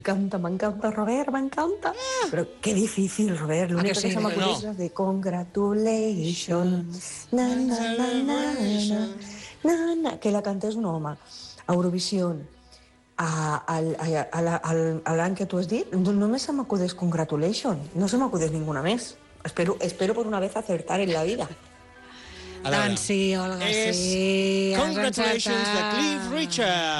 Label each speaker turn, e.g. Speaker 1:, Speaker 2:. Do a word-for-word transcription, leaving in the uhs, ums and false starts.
Speaker 1: M'encanta, m'encanta, Robert, m'encanta. Però que difícil, Robert. L'únic que,
Speaker 2: sí?
Speaker 1: que se m'acudeix és la de Congratulations. Na, na, na, na, na, na, na, que la cantés un home. A Eurovisió. A, al, a, a, la- al, a l'any que tu has dit, no- només se m'acudeix Congratulations. No se m'acudeix ninguna més. Espero, espero por una vez acertar en la vida.
Speaker 3: A veure,
Speaker 2: Doncs sí, Olga,
Speaker 3: és
Speaker 2: sí, has
Speaker 3: Congratulations de
Speaker 2: encertat.
Speaker 3: Cliff Richard.